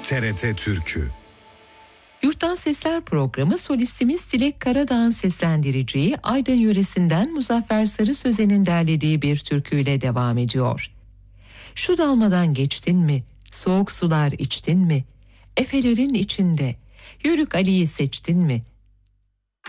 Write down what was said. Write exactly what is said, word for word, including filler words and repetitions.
T R T Türkü. Yurttan Sesler programı solistimiz Dilek Karadağ'ın seslendireceği Aydın yöresinden Muzaffer Sarı Sözen'in derlediği bir türküyle devam ediyor. Şu dalmadan geçtin mi, soğuk sular içtin mi, efelerin içinde, Yörük Ali'yi seçtin mi,